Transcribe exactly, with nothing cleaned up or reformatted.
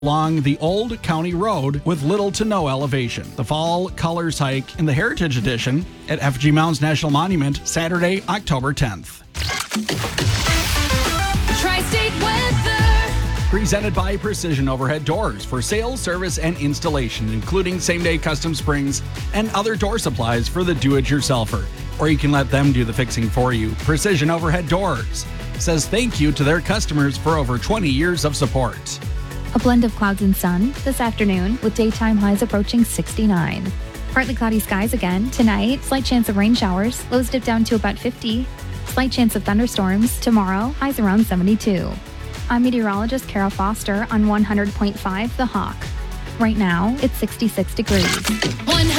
along the Old County Road with little to no elevation. The Fall Colors Hike in the Heritage Edition at Effigy Mounds National Monument, Saturday, October tenth. Tri-State weather. Presented by Precision Overhead Doors for sales, service, and installation, including same-day custom springs and other door supplies for the do-it-yourselfer. Or you can let them do the fixing for you. Precision Overhead Doors says thank you to their customers for over twenty years of support. A blend of clouds and sun this afternoon with daytime highs approaching sixty-nine. Partly cloudy skies again tonight. Slight chance of rain showers. Lows dip down to about fifty. Slight chance of thunderstorms tomorrow. Highs around seventy-two. I'm meteorologist Kara Foster on one hundred point five The Hawk. Right now, it's sixty-six degrees. one hundred